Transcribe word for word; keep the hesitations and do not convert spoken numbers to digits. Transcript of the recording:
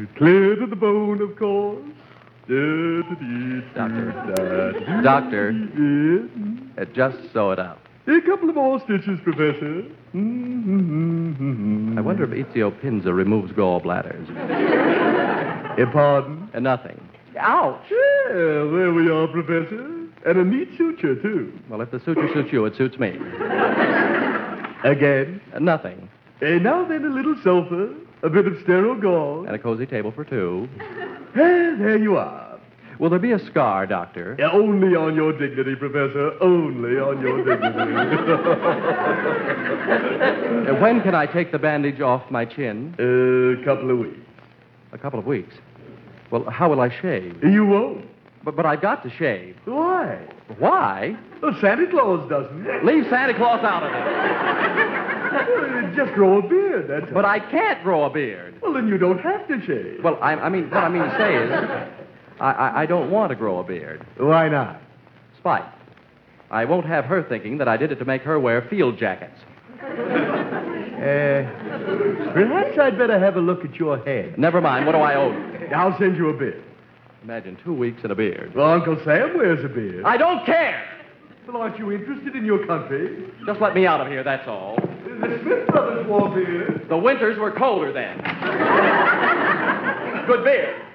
Clear to the bone, of course. Doctor. Doctor. Uh, just sew it up. A couple of more stitches, Professor. Mm-hmm. I wonder if Ethiopinza removes gallbladders. A pardon? Uh, nothing. Ouch! Yeah, there we are, Professor. And a neat suture, too. Well, if the suture suits you, it suits me. Again? Uh, nothing. And now then, a little sulfur, a bit of sterile gauze. And a cozy table for two. And there you are. Will there be a scar, Doctor? Yeah, only on your dignity, Professor. Only on your dignity. Uh, when can I take the bandage off my chin? A couple of weeks. A couple of weeks. Well, how will I shave? You won't. But, but I've got to shave. Why? Why? Well, Santa Claus doesn't. Leave Santa Claus out of it. Well, just grow a beard, that's all. But I can't grow a beard. Well, then you don't have to shave. Well, I, I mean, what I mean to say is, I, I, I don't want to grow a beard. Why not? Spite. I won't have her thinking that I did it to make her wear field jackets. Uh, perhaps I'd better have a look at your head. Never mind. What do I owe you? I'll send you a beard. Imagine two weeks in a beard. Well, Uncle Sam wears a beard. I don't care. Well, aren't you interested in your country? Just let me out of here, that's all. The Smith brothers wore beards. The winters were colder then. Good beard.